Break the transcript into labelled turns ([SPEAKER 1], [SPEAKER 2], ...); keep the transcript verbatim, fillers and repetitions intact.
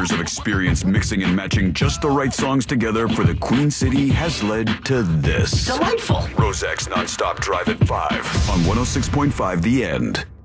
[SPEAKER 1] years of experience mixing and matching just the right songs together for the Queen City has led to this.
[SPEAKER 2] Delightful.
[SPEAKER 1] Rosek's Nonstop Drive at five on one oh six point five The End.